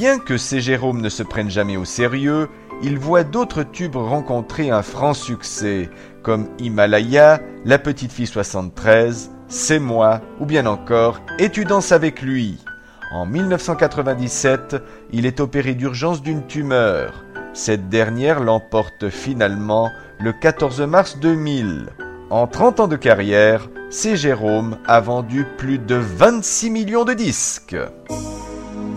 bien que C. Jérôme ne se prenne jamais au sérieux, il voit d'autres tubes rencontrer un franc succès, comme Himalaya, La Petite Fille 73, C'est moi, ou bien encore Et tu danses avec lui. En 1997, il est opéré d'urgence d'une tumeur. Cette dernière l'emporte finalement le 14 mars 2000. En 30 ans de carrière, C. Jérôme a vendu plus de 26 millions de disques.